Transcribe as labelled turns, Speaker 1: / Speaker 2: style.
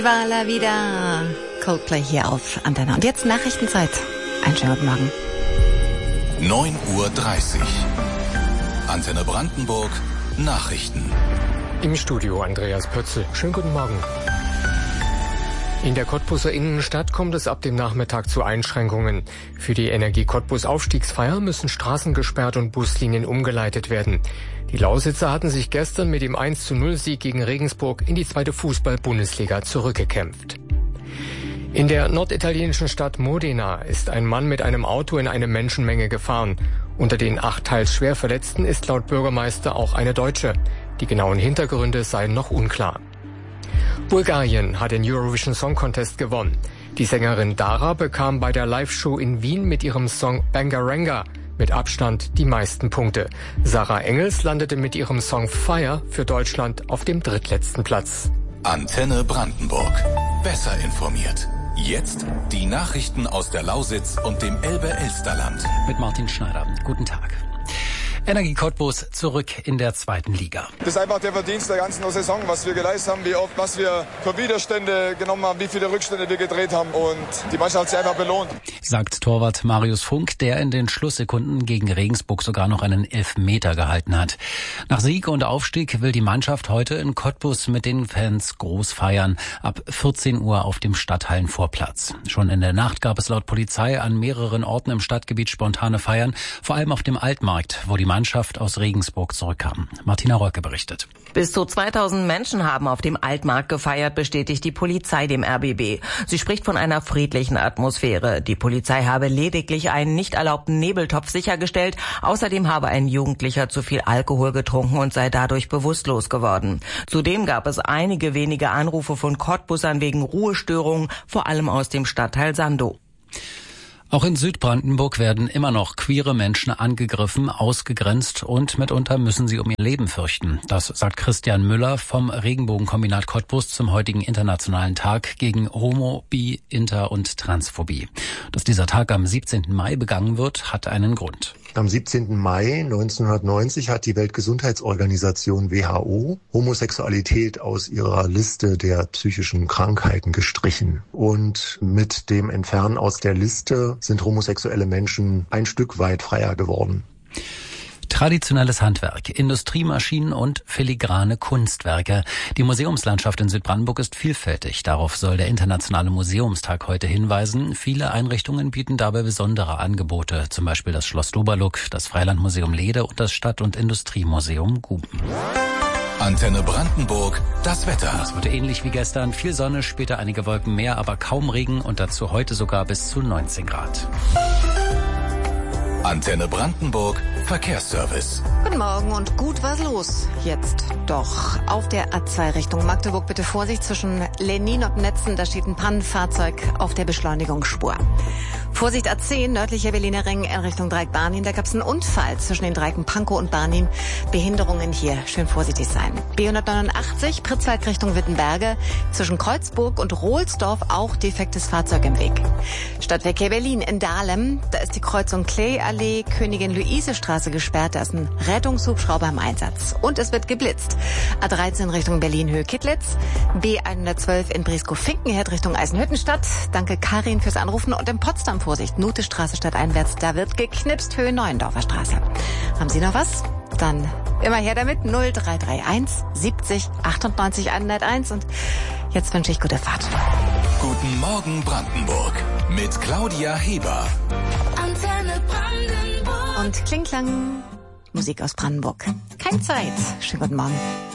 Speaker 1: War la wieder Coldplay hier auf Antenne. Und jetzt Nachrichtenzeit. Einen schönen guten Morgen.
Speaker 2: 9:30 Uhr. Antenne Brandenburg. Nachrichten.
Speaker 3: Im Studio Andreas Pötzl. Schönen guten Morgen. In der Cottbuser Innenstadt kommt es ab dem Nachmittag zu Einschränkungen. Für die Energie Cottbus Aufstiegsfeier müssen Straßen gesperrt und Buslinien umgeleitet werden. Die Lausitzer hatten sich gestern mit dem 1:0-Sieg gegen Regensburg in die zweite Fußball-Bundesliga zurückgekämpft. In der norditalienischen Stadt Modena ist ein Mann mit einem Auto in eine Menschenmenge gefahren. Unter den 8 teils schwer Verletzten ist laut Bürgermeister auch eine Deutsche. Die genauen Hintergründe seien noch unklar. Bulgarien hat den Eurovision Song Contest gewonnen. Die Sängerin Dara bekam bei der Live-Show in Wien mit ihrem Song Bangaranga mit Abstand die meisten Punkte. Sarah Engels landete mit ihrem Song Fire für Deutschland auf dem drittletzten Platz.
Speaker 2: Antenne Brandenburg. Besser informiert. Jetzt die Nachrichten aus der Lausitz und dem Elbe-Elsterland.
Speaker 4: Mit Martin Schneider. Guten Tag. Energie Cottbus zurück in der zweiten Liga.
Speaker 5: Das ist einfach der Verdienst der ganzen Saison, was wir geleistet haben, wie oft, was wir für Widerstände genommen haben, wie viele Rückstände wir gedreht haben, und die Mannschaft hat sich einfach belohnt.
Speaker 4: Sagt Torwart Marius Funk, der in den Schlusssekunden gegen Regensburg sogar noch einen Elfmeter gehalten hat. Nach Sieg und Aufstieg will die Mannschaft heute in Cottbus mit den Fans groß feiern. Ab 14 Uhr auf dem Stadthallenvorplatz. Schon in der Nacht gab es laut Polizei an mehreren Orten im Stadtgebiet spontane Feiern, vor allem auf dem Altmarkt, wo die Mannschaft aus Regensburg zurückkam. Martina Röcke berichtet.
Speaker 6: Bis zu 2000 Menschen haben auf dem Altmarkt gefeiert, bestätigt die Polizei dem RBB. Sie spricht von einer friedlichen Atmosphäre. Die Polizei habe lediglich einen nicht erlaubten Nebeltopf sichergestellt. Außerdem habe ein Jugendlicher zu viel Alkohol getrunken und sei dadurch bewusstlos geworden. Zudem gab es einige wenige Anrufe von Cottbusern wegen Ruhestörungen, vor allem aus dem Stadtteil Sandow.
Speaker 4: Auch in Südbrandenburg werden immer noch queere Menschen angegriffen, ausgegrenzt und mitunter müssen sie um ihr Leben fürchten. Das sagt Christian Müller vom Regenbogenkombinat Cottbus zum heutigen Internationalen Tag gegen Homo-, Bi-, Inter- und Transphobie. Dass dieser Tag am 17. Mai begangen wird, hat einen Grund.
Speaker 7: Am 17. Mai 1990 hat die Weltgesundheitsorganisation WHO Homosexualität aus ihrer Liste der psychischen Krankheiten gestrichen. Und mit dem Entfernen aus der Liste sind homosexuelle Menschen ein Stück weit freier geworden.
Speaker 4: Traditionelles Handwerk, Industriemaschinen und filigrane Kunstwerke. Die Museumslandschaft in Südbrandenburg ist vielfältig. Darauf soll der Internationale Museumstag heute hinweisen. Viele Einrichtungen bieten dabei besondere Angebote, zum Beispiel das Schloss Doberluck, das Freilandmuseum Lehde und das Stadt- und Industriemuseum Guben.
Speaker 2: Antenne Brandenburg, das Wetter.
Speaker 4: Es wird ähnlich wie gestern, viel Sonne, später einige Wolken mehr, aber kaum Regen und dazu heute sogar bis zu 19 Grad.
Speaker 2: Antenne Brandenburg, Verkehrsservice.
Speaker 1: Guten Morgen und gut was los. Jetzt doch auf der A2 Richtung Magdeburg bitte Vorsicht zwischen Lenin und Netzen. Da steht ein Pannenfahrzeug auf der Beschleunigungsspur. Vorsicht A10, nördlicher Berliner Ring in Richtung Dreieck Barnim. Da gab es einen Unfall zwischen den Dreieken Pankow und Barnim. Behinderungen hier, schön vorsichtig sein. B189, Pritzwalk Richtung Wittenberge. Zwischen Kreuzburg und Rohlsdorf auch defektes Fahrzeug im Weg. Stadtverkehr Berlin in Dahlem. Da ist die Kreuzung Klee-Allee, Königin-Luise-Straße gesperrt. Da ist ein Rettungshubschrauber im Einsatz. Und es wird geblitzt. A13 Richtung Berlin-Höhe Kittlitz. B112 in Brieskow-Finkenherd Richtung Eisenhüttenstadt. Danke Karin fürs Anrufen. Und in Potsdam Vorsicht, Nutestraße stadteinwärts, da wird geknipst, Höhe Neuendorfer Straße. Haben Sie noch was? Dann immer her damit, 0331 70 98 101 und jetzt wünsche ich gute Fahrt.
Speaker 2: Guten Morgen Brandenburg mit Claudia Heber.
Speaker 1: Antenne Brandenburg. Und Klingklang, Musik aus Brandenburg. Keine Zeit. Schönen guten Morgen.